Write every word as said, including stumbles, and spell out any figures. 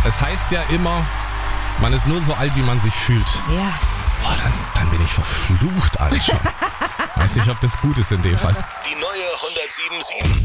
Es heißt ja immer, man ist nur so alt, wie man sich fühlt. Ja. Boah, dann, dann bin ich verflucht alt schon. Weiß nicht, ob das gut ist in dem Fall. Die neue hundertsieben Komma sieben.